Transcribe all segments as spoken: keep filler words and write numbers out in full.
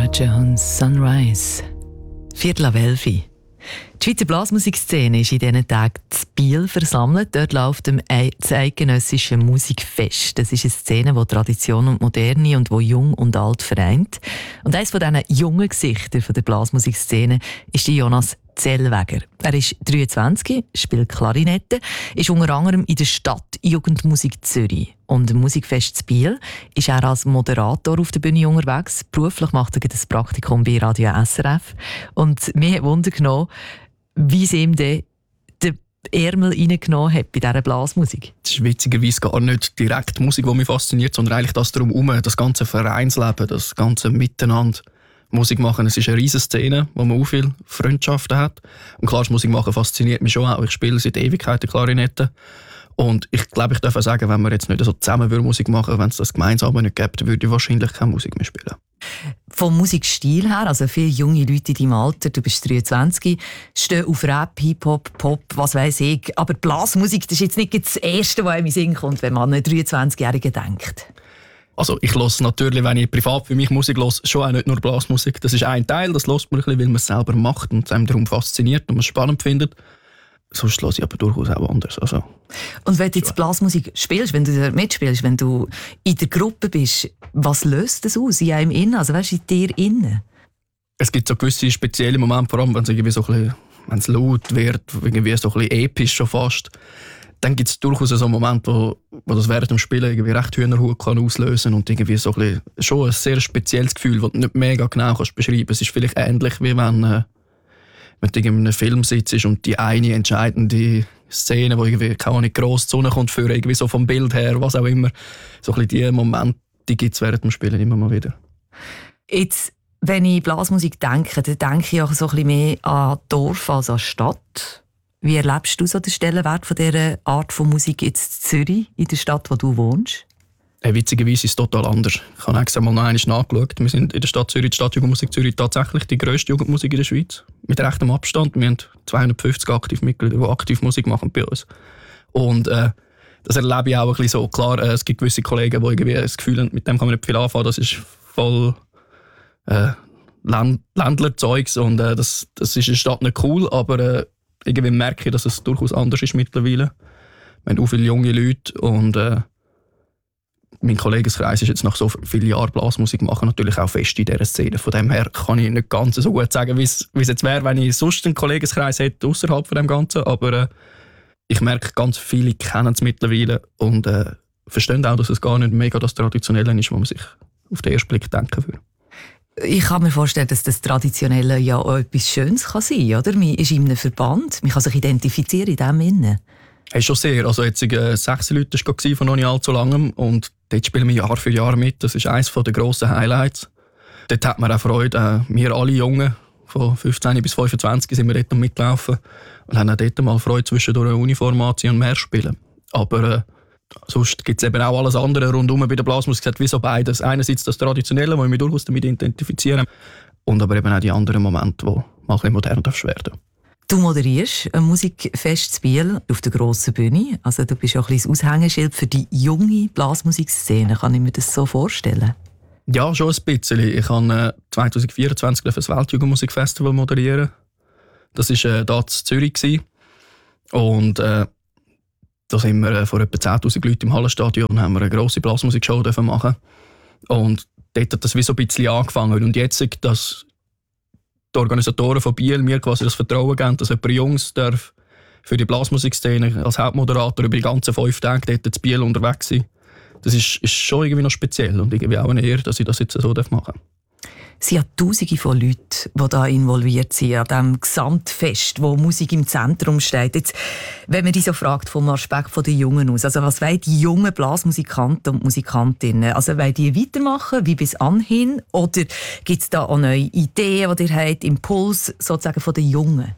Nora Jones, Sunrise. Viertel ab elf. Die Schweizer Blasmusikszene ist in diesen Tagen in Biel versammelt. Dort läuft das eidgenössische Musikfest. Das ist eine Szene, die Tradition und Moderne und wo Jung und Alt vereint. Und eines von diesen jungen Gesichtern der Blasmusikszene ist die Jonas Zellweger. Er ist dreiundzwanzig, spielt Klarinette, ist unter anderem in der Stadtjugendmusik Zürich. Und im Musikfest in Biel ist er als Moderator auf der Bühne unterwegs. Beruflich macht er das Praktikum bei Radio S R F. Und mir hat Wunder genommen, wie sie ihm den Ärmel reingenommen hat bei dieser Blasmusik. Das ist witzigerweise gar nicht direkt die Musik, die mich fasziniert, sondern eigentlich das drumherum, das ganze Vereinsleben, das ganze Miteinander. Musik machen, es ist eine riesige Szene, wo man auch viele Freundschaften hat. Und klar, Musik machen fasziniert mich schon auch. Ich spiele seit Ewigkeiten Klarinette. Und ich glaube, ich darf auch sagen, wenn wir jetzt nicht so zusammen Musik machen würden, wenn es das gemeinsam nicht gäbe, würde ich wahrscheinlich keine Musik mehr spielen. Vom Musikstil her, also viele junge Leute in deinem Alter, du bist dreiundzwanzig, stehen auf Rap, Hip-Hop, Pop, was weiß ich. Aber Blasmusik, das ist jetzt nicht das Erste, was einem in den Sinn kommt, wenn man an einen dreiundzwanzigjährigen denkt. Also ich höre natürlich, wenn ich privat für mich Musik höre, schon auch nicht nur Blasmusik. Das ist ein Teil, das hört man ein bisschen, weil man es selber macht und es einem darum fasziniert und man es spannend findet. Sonst höre ich aber durchaus auch anders. Also, und wenn du jetzt Blasmusik spielst, wenn du mitspielst, wenn du in der Gruppe bist, was löst das aus in einem innen, also weißt du, in dir innen? Es gibt so gewisse spezielle Momente, vor allem wenn es irgendwie so ein bisschen, wenn es laut wird, irgendwie so ein bisschen episch schon fast. Dann gibt es durchaus so einen Moment, wo, wo das während dem Spielen irgendwie recht Hühnerhut kann auslösen und irgendwie so ein bisschen, schon ein sehr spezielles Gefühl, das du nicht mega genau kannst beschreiben kannst. Es ist vielleicht ähnlich, wie wenn, äh, wenn du in einem Film sitzt und die eine entscheidende Szene, wo irgendwie kaum nicht gross die Sonne kommt, für irgendwie so vom Bild her, was auch immer. So ein bisschen diese Momente, die gibt es während dem Spielen immer mal wieder. Jetzt, wenn ich Blasmusik denke, dann denke ich auch so ein bisschen mehr an Dorf als an Stadt. Wie erlebst du so den Stellenwert von dieser Art von Musik jetzt in Zürich, in der Stadt, wo du wohnst? Hey, witzigerweise ist es total anders. Ich habe extra mal noch einmal nachgeschaut. Wir sind in der Stadt Zürich, die Stadtjugendmusik Zürich, tatsächlich die grösste Jugendmusik in der Schweiz. Mit rechtem Abstand. Wir haben zweihundertfünfzig Aktivmitglieder, die aktiv Musik machen bei uns. Und äh, das erlebe ich auch ein bisschen so. Klar, äh, es gibt gewisse Kollegen, die irgendwie das Gefühl haben, mit dem kann man nicht viel anfangen. Das ist voll äh, Land- Ländlerzeugs und äh, das, das ist in der Stadt nicht cool, aber äh, irgendwie merke ich, dass es durchaus anders ist mittlerweile. Wir haben auch viele junge Leute und äh, mein Kollegenkreis ist jetzt nach so vielen Jahren Blasmusik machen natürlich auch fest in dieser Szene. Von dem her kann ich nicht ganz so gut sagen, wie es jetzt wäre, wenn ich sonst einen Kollegenkreis hätte außerhalb von dem Ganzen. Aber äh, ich merke, ganz viele kennen es mittlerweile und äh, verstehen auch, dass es gar nicht mega das Traditionelle ist, was man sich auf den ersten Blick denken würde. Ich kann mir vorstellen, dass das Traditionelle ja auch etwas Schönes kann sein kann, oder? Man ist in einem Verband, man kann sich identifizieren in dem Innen. Hey, schon sehr. Also jetzt äh, sechs Leute war von noch nicht allzu langem und dort spielen wir Jahr für Jahr mit. Das ist eines der grossen Highlights. Dort hat man auch Freude. Äh, wir alle Jungen, von fünfzehn bis fünfundzwanzig, sind wir dort mitlaufen und haben auch dort mal Freude zwischendurch Uniform anziehen und mehr spielen. Aber äh, sonst gibt es eben auch alles andere rundum bei der Blasmusik. Es hat wie so beides. Einerseits das Traditionelle, wo wir mich durchaus damit identifizieren, und aber eben auch die anderen Momente, die mal ein bisschen modern werden. Du moderierst ein Musikfest in Biel auf der grossen Bühne. Also du bist auch ein bisschen das Aushängeschild für die junge Blasmusikszene. Kann ich mir das so vorstellen? Ja, schon ein bisschen. Ich habe äh, zwanzig vierundzwanzig das Weltjugendmusikfestival moderieren. Das war äh, hier in Zürich. Und äh, da sind wir äh, vor etwa zehntausend Leuten im Hallenstadion und haben wir eine grosse Blasmusikshow machen. Und dort hat das wie so ein bisschen angefangen. Und jetzt, dass die Organisatoren von Biel mir quasi das Vertrauen geben, dass jemand Jungs darf für die Blasmusikszene als Hauptmoderator über die ganzen fünf Tage dort in Biel unterwegs sein. Das ist, ist schon irgendwie noch speziell und irgendwie auch eine Ehre, dass ich das jetzt so machen darf. Es sind ja Tausende von Leuten, die da involviert sind, an diesem Gesamtfest, wo Musik im Zentrum steht. Jetzt, wenn man dich so fragt, vom Aspekt der Jungen aus, also was wollen die jungen Blasmusikanten und Musikantinnen? Also wollen die weitermachen, wie bis anhin? Oder gibt es da auch neue Ideen, die ihr habt, Impuls sozusagen von den Jungen?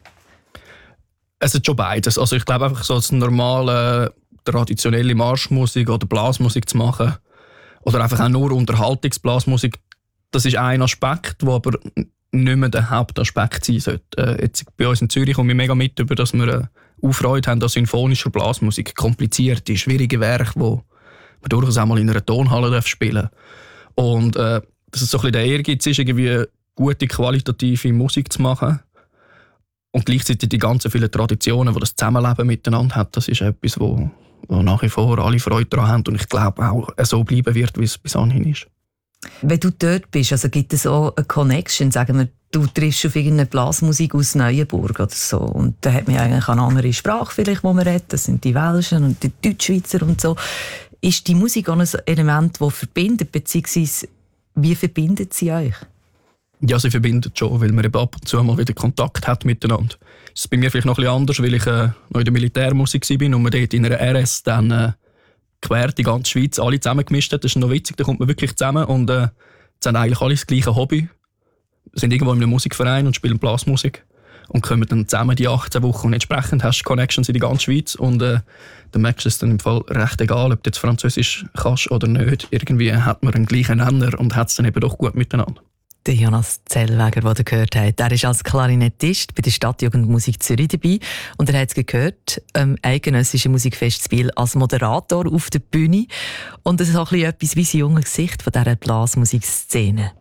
Es ist schon beides. Also ich glaube einfach so als normale, traditionelle Marschmusik oder Blasmusik zu machen oder einfach auch nur Unterhaltungsblasmusik, das ist ein Aspekt, der aber nicht mehr der Hauptaspekt sein sollte. Äh, jetzt bei uns in Zürich komme ich mega mit, über, dass wir äh, auch Freude haben an symphonischer Blasmusik. Komplizierte, schwierige Werke, die man durchaus auch mal in einer Tonhalle spielen darf. Und äh, dass es so ein bisschen der Ehrgeiz ist, irgendwie gute, qualitative Musik zu machen. Und gleichzeitig die ganzen vielen Traditionen, die das Zusammenleben miteinander hat, das ist etwas, wo, wo nach wie vor alle Freude daran haben und ich glaube auch so bleiben wird, wie es bis anhin ist. Wenn du dort bist, also gibt es auch eine Connection, sagen wir, du triffst auf irgendeine Blasmusik aus Neuenburg oder so und da hat man eigentlich eine andere Sprache vielleicht, wo man redet, das sind die Welschen und die Deutschschweizer und so. Ist die Musik auch ein Element, das verbindet, beziehungsweise wie verbindet sie euch? Ja, sie verbindet schon, weil man eben ab und zu mal wieder Kontakt hat miteinander. Das ist bei mir vielleicht noch ein bisschen anders, weil ich äh, noch in der Militärmusik war und man dort in einer R S dann äh, quer die ganze Schweiz alle zusammengemischt hat. Das ist noch witzig, da kommt man wirklich zusammen und äh, jetzt haben eigentlich alle das gleiche Hobby. Wir sind irgendwo in einem Musikverein und spielen Blasmusik und kommen dann zusammen die achtzehn Wochen und entsprechend hast du Connections in die ganze Schweiz und äh, dann merkst du es dann im Fall recht egal, ob du jetzt Französisch kannst oder nicht. Irgendwie hat man einen gleichen Nenner und hat es dann eben doch gut miteinander. Der Jonas Zellweger, den ihr gehört habt, der ist als Klarinettist bei der Stadtjugendmusik Zürich dabei. Und er hat es gehört, ähm, eidgenössische Musikfestspiel als Moderator auf der Bühne. Und das ist auch ein bisschen etwas wie das junge Gesicht von dieser Blasmusikszene.